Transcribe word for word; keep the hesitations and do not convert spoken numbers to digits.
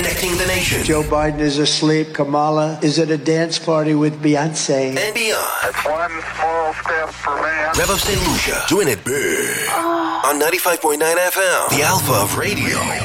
Connecting the nation. Joe Biden is asleep. Kamala is at a dance party with Beyonce. And beyond. That's one small step for man. Rev of Saint Lucia. Doing it big. On ninety-five point nine F M. The Alpha of Radio.